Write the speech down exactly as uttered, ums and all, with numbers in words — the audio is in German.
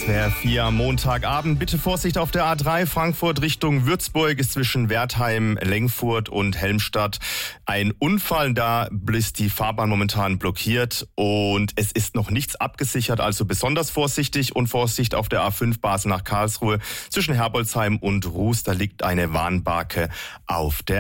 S W R vier am Montagabend. Bitte Vorsicht auf der A drei Frankfurt Richtung Würzburg ist zwischen Wertheim, Lengfurt und Helmstadt ein Unfall. Da ist die Fahrbahn momentan blockiert und es ist noch nichts abgesichert. Also besonders vorsichtig und Vorsicht auf der A fünf Basel nach Karlsruhe zwischen Herbolzheim und Ruß. Da liegt eine Warnbarke auf der